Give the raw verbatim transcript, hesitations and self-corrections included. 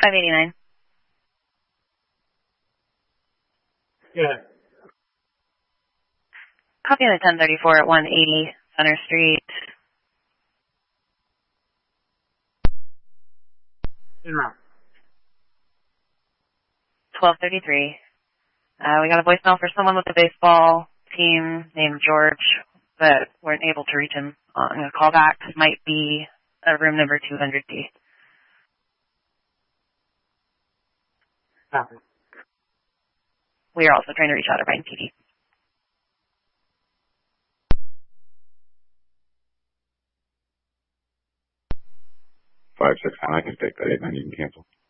five eighty-nine. Yeah. Copy on the ten thirty-four at one eighty Center Street. In route. twelve thirty-three. Uh, we got a voicemail for someone with a baseball team named George, but weren't able to reach him. Uh, I'm going to call back. Might be uh, room number two hundred D. Copy. We are also trying to reach out to Ryan P D. five six nine, I can take that eight nine, you can cancel.